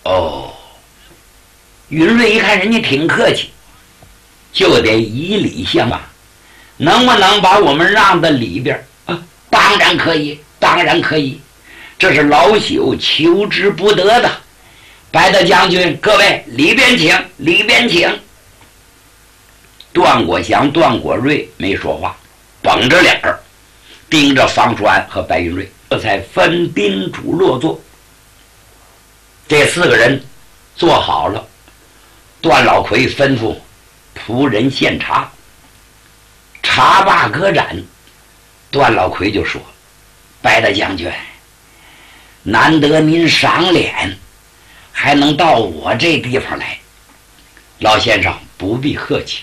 哦，云瑞一看人家挺客气，就得以礼相待，能不能把我们让到里边啊？当然可以，当然可以，这是老朽求之不得的。白大将军，各位里边请，里边请。段国祥、段国瑞没说话，绷着脸儿盯着方叔安和白云瑞，这才分宾主落座。这4个人坐好了，段老魁吩咐仆人献茶，茶罢歌盏，段老魁就说：“白大将军，难得您赏脸，还能到我这地方来，老先生不必客气。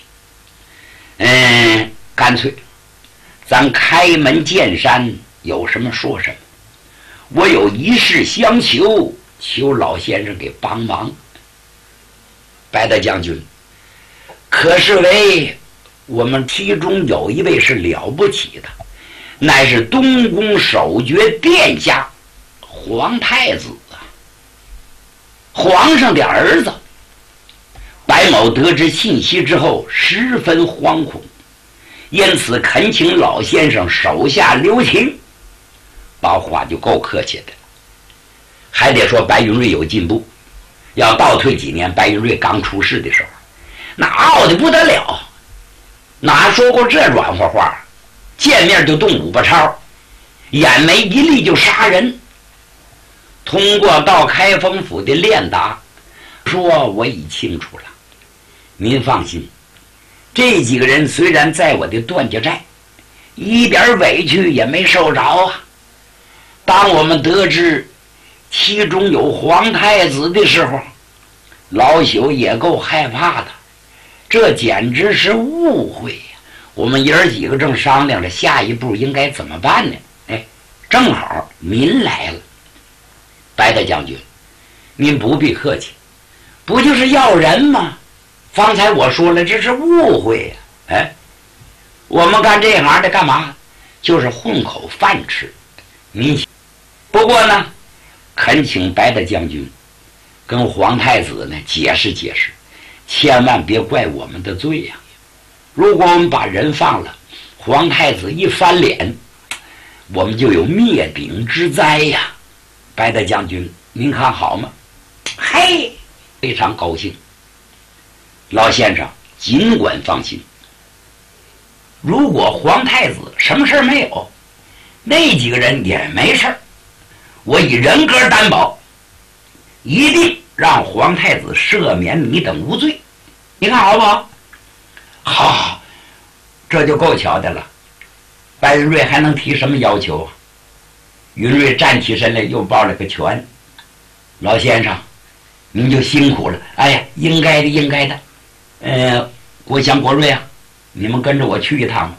干脆咱开门见山，有什么说什么。我有一事相求，求老先生给帮忙。白大将军，可是为我们其中有一位是了不起的，乃是东宫守爵殿下皇太子啊，皇上的儿子。白某得知信息之后十分惶恐，因此恳请老先生手下留情。把话就够客气的，还得说白云瑞有进步。要倒退几年，白云瑞刚出世的时候，那傲的不得了，哪说过这软和话？见面就动5把抄，眼眉一立就杀人。通过到开封府的练达，说我已清楚了。您放心，这几个人虽然在我的段家寨，一点委屈也没受着啊。当我们得知其中有皇太子的时候，老朽也够害怕的，这简直是误会呀！我们爷儿几个正商量着下一步应该怎么办呢。正好您来了。白大将军，您不必客气，不就是要人吗？方才我说了，这是误会呀。我们干这行的干嘛？就是混口饭吃。您不过呢，恳请白大将军跟皇太子呢解释解释，千万别怪我们的罪呀。如果我们把人放了，皇太子一翻脸，我们就有灭顶之灾呀。白大将军，您看好吗？嘿，非常高兴。老先生尽管放心，如果皇太子什么事没有，那几个人也没事，我以人格担保，一定让皇太子赦免你等无罪。你看好不好？好，这就够巧的了。白云瑞还能提什么要求啊？云瑞站起身来，又抱了个拳。老先生，您就辛苦了。哎呀，应该的，应该的。国祥、国瑞啊，你们跟着我去一趟吧。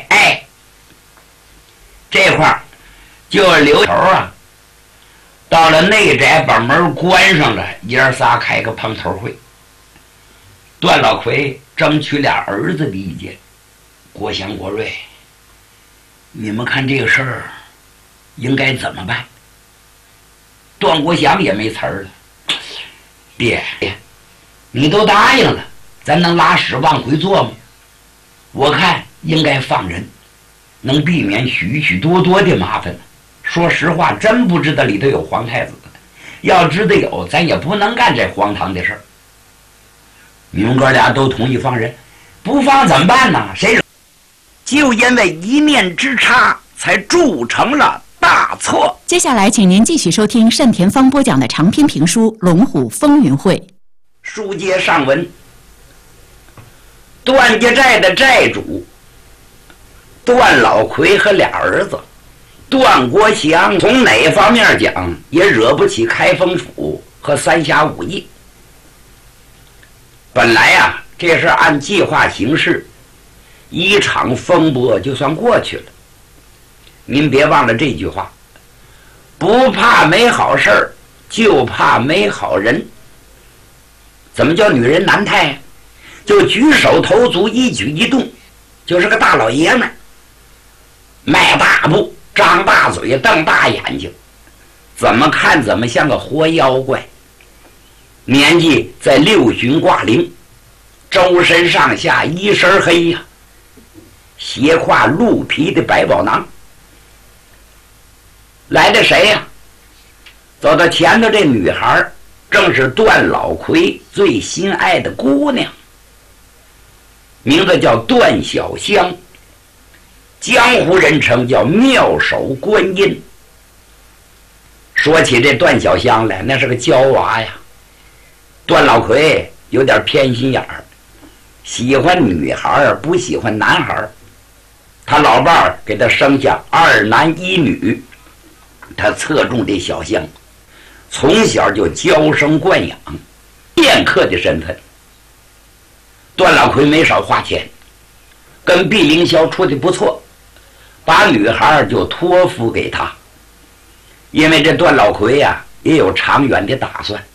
这块儿就留头啊，到了内宅把门关上了，爷儿仨开个碰头会。段老魁争取俩儿子的意见，国祥、国瑞，你们看这个事儿应该怎么办？段国祥也没词儿了。爹，你都答应了，咱能拉屎往回做吗？我看应该放人，能避免许许多多的麻烦。说实话，真不知道里头有皇太子，要知道有，咱也不能干这荒唐的事儿。你们哥俩都同意放人，不放怎么办呢？谁就因为一念之差，才铸成了大错。 接下来，请您继续收听单田芳播讲的长篇评书《龙虎风云会》。 书接上文，段家寨的寨主段老魁和俩儿子段国祥，从哪方面讲也惹不起开封府和三峡武艺。本来啊，这事按计划行事，一场风波就算过去了。您别忘了这句话，不怕没好事儿，就怕没好人。怎么叫女人难态呀？就举手投足一举一动就是个大老爷们儿，迈大步，张大嘴，瞪大眼睛，怎么看怎么像个活妖怪。 年纪在6旬挂铃，周身上下一身黑呀，斜挎鹿皮的百宝囊。来的谁呀？走到前头，这女孩正是段老奎最心爱的姑娘，名字叫段小香，江湖人称叫妙手观音。说起这段小香来，那是个娇娃呀。段老奎有点偏心眼儿，喜欢女孩不喜欢男孩。他老伴儿给他生下2男1女，他侧重这小香，从小就娇生惯养，剑客的身份。段老奎没少花钱，跟毕凌霄处的不错，把女孩就托付给他。因为这段老奎呀，也有长远的打算。